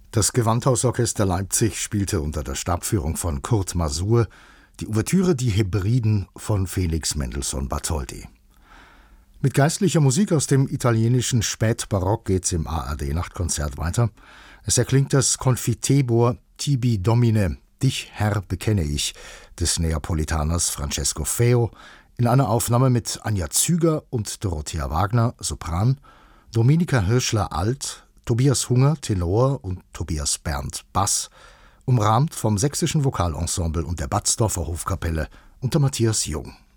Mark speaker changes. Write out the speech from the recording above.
Speaker 1: Das Gewandhausorchester Leipzig spielte unter der Stabführung von Kurt Masur die Ouvertüre Die Hebriden von Felix Mendelssohn Bartholdy. Mit geistlicher Musik aus dem italienischen Spätbarock geht's im ARD-Nachtkonzert weiter. Es erklingt das Confitebor Tibi Domine, Dich Herr bekenne ich, des Neapolitaners Francesco Feo, in einer Aufnahme mit Anja Züger und Dorothea Wagner, Sopran, Dominika Hirschler Alt, Tobias Hunger Tenor und Tobias Berndt Bass, umrahmt vom Sächsischen Vokalensemble und der Batzdorfer Hofkapelle unter Matthias Jung.